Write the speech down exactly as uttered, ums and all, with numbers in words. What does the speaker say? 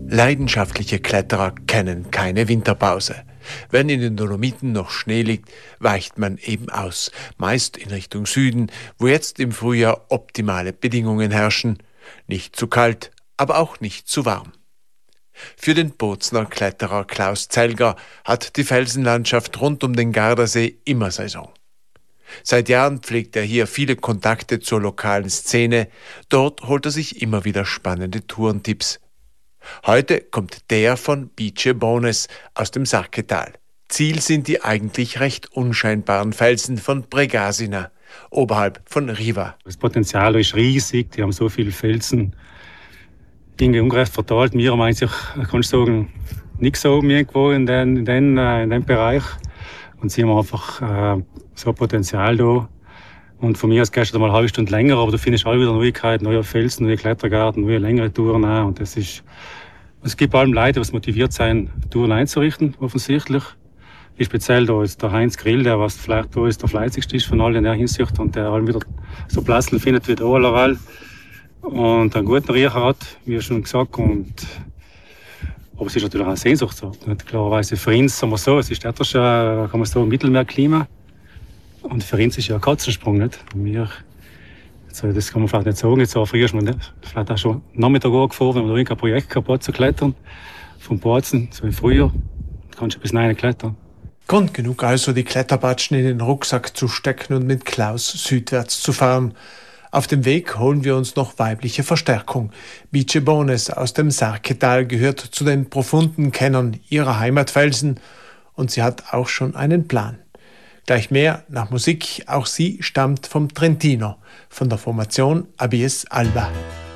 Leidenschaftliche Kletterer kennen keine Winterpause. Wenn in den Dolomiten noch Schnee liegt, weicht man eben aus, meist in Richtung Süden, wo jetzt im Frühjahr optimale Bedingungen herrschen. Nicht zu kalt, aber auch nicht zu warm. Für den Bozner Kletterer Klaus Zelger hat die Felsenlandschaft rund um den Gardasee immer Saison. Seit Jahren pflegt er hier viele Kontakte zur lokalen Szene. Dort holt er sich immer wieder spannende Tourentipps. Heute kommt der von Bice Bones aus dem Sarketal. Ziel sind die eigentlich recht unscheinbaren Felsen von Pregasina, oberhalb von Riva. Das Potenzial ist riesig, die haben so viele Felsen. Irgendwie ungerecht verteilt. Wir haben eigentlich, kannst du sagen, nichts oben irgendwo in dem in den, in den Bereich. Und sie haben einfach äh, so Potenzial da. Und von mir aus gehst du mal eine halbe Stunde länger, aber du findest auch wieder Neuigkeiten, neue Felsen, neue Klettergarten, neue längere Touren auch. Und das ist, es gibt allem Leute, die motiviert sind, Touren einzurichten, offensichtlich. Wie speziell da ist der Heinz Grill, der was vielleicht da ist, der fleißigste ist von allen in der Hinsicht und der allem wieder so Plätze findet wie der allerweil. Und einen guten Riecher hat, wie schon gesagt. Und aber es ist natürlich auch eine Sehnsucht. Nicht? Klarerweise für uns, sagen wir so, es ist etwas, kann man sagen, Mittelmeerklima. Und für uns ist ja ein Katzensprung. Nicht? Wir, also das kann man vielleicht nicht sagen. Jetzt auch früher ist man nicht, vielleicht auch schon Nachmittag angefahren, wenn man da irgendein Projekt gehabt hat zu klettern. Vom Bozen, so wie früher, kannst du bis neun klettern. Grund genug also, die Kletterbatschen in den Rucksack zu stecken und mit Klaus südwärts zu fahren. Auf dem Weg holen wir uns noch weibliche Verstärkung. Bice Bones aus dem Sarketal gehört zu den profunden Kennern ihrer Heimatfelsen und sie hat auch schon einen Plan. Gleich mehr nach Musik, auch sie stammt vom Trentino, von der Formation Abies Alba.